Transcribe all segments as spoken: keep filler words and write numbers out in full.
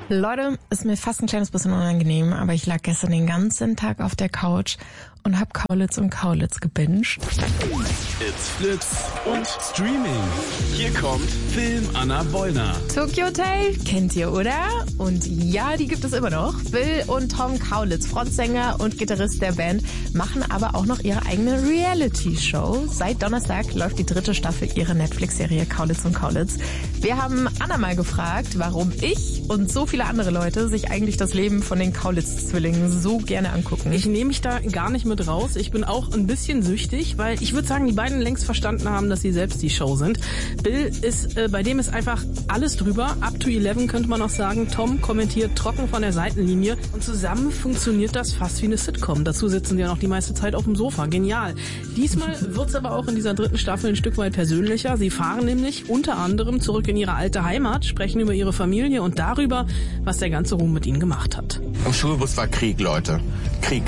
Leute, ist mir fast ein kleines bisschen unangenehm, aber ich lag gestern den ganzen Tag auf der Couch und hab Kaulitz und Kaulitz gebinged. It's Flips und Streaming. Hier kommt Film Anna Bollner. Tokyo Hotel kennt ihr, oder? Und ja, die gibt es immer noch. Bill und Tom Kaulitz, Frontsänger und Gitarrist der Band, machen aber auch noch ihre eigene Reality-Show. Seit Donnerstag läuft die dritte Staffel ihrer Netflix-Serie Kaulitz und Kaulitz. Wir haben Anna mal gefragt, warum ich und so viele andere Leute sich eigentlich das Leben von den Kaulitz-Zwillingen so gerne angucken. Ich nehme mich da gar nicht mit raus. Ich bin auch ein bisschen süchtig, weil ich würde sagen, die beiden längst verstanden haben, dass sie selbst die Show sind. Bill ist, äh, bei dem ist einfach alles drüber. Up to eleven könnte man auch sagen. Tom kommentiert trocken von der Seitenlinie und zusammen funktioniert das fast wie eine Sitcom. Dazu sitzen die ja noch die meiste Zeit auf dem Sofa. Genial. Diesmal wird's aber auch in dieser dritten Staffel ein Stück weit persönlicher. Sie fahren nämlich unter anderem zurück in ihre alte Heimat, sprechen über ihre Familie und darüber, was der ganze Ruhm mit ihnen gemacht hat. Im Schulbus war Krieg, Leute. Krieg.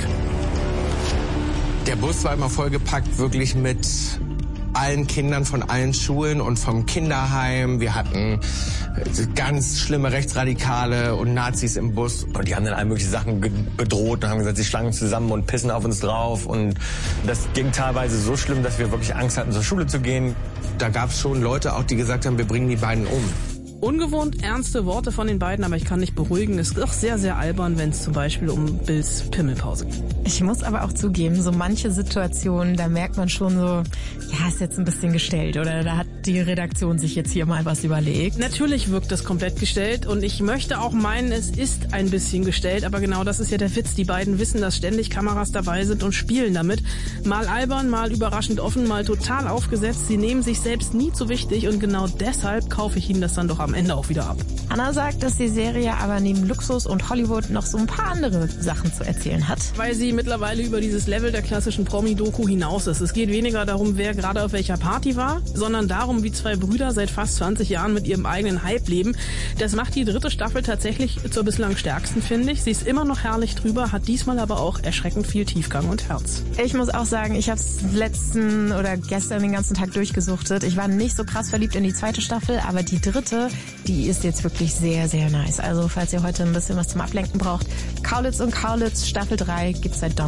Der Bus war immer vollgepackt, wirklich mit allen Kindern von allen Schulen und vom Kinderheim. Wir hatten ganz schlimme Rechtsradikale und Nazis im Bus. Und die haben dann all mögliche Sachen bedroht und haben gesagt, sie schlagen zusammen und pissen auf uns drauf. Und das ging teilweise so schlimm, dass wir wirklich Angst hatten, zur Schule zu gehen. Da gab es schon Leute auch, die gesagt haben, wir bringen die beiden um. Ungewohnt ernste Worte von den beiden, aber ich kann nicht beruhigen. Es ist doch sehr, sehr albern, wenn es zum Beispiel um Bills Pimmelpause geht. Ich muss aber auch zugeben, so manche Situationen, da merkt man schon so, ja, ist jetzt ein bisschen gestellt oder da hat die Redaktion sich jetzt hier mal was überlegt. Natürlich wirkt das komplett gestellt und ich möchte auch meinen, es ist ein bisschen gestellt, aber genau das ist ja der Witz. Die beiden wissen, dass ständig Kameras dabei sind und spielen damit. Mal albern, mal überraschend offen, mal total aufgesetzt. Sie nehmen sich selbst nie zu wichtig und genau deshalb kaufe ich ihnen das dann doch am Ende auch wieder ab. Anna sagt, dass die Serie aber neben Luxus und Hollywood noch so ein paar andere Sachen zu erzählen hat. Weil sie mittlerweile über dieses Level der klassischen Promi-Doku hinaus ist. Es geht weniger darum, wer gerade auf welcher Party war, sondern darum, wie zwei Brüder seit fast zwanzig Jahren mit ihrem eigenen Hype leben. Das macht die dritte Staffel tatsächlich zur bislang stärksten, finde ich. Sie ist immer noch herrlich drüber, hat diesmal aber auch erschreckend viel Tiefgang und Herz. Ich muss auch sagen, ich habe es letzten oder gestern den ganzen Tag durchgesuchtet. Ich war nicht so krass verliebt in die zweite Staffel, aber die dritte, die ist jetzt wirklich sehr, sehr nice. Also falls ihr heute ein bisschen was zum Ablenken braucht, Kaulitz und Kaulitz Staffel drei gibt's seit Donnerstag.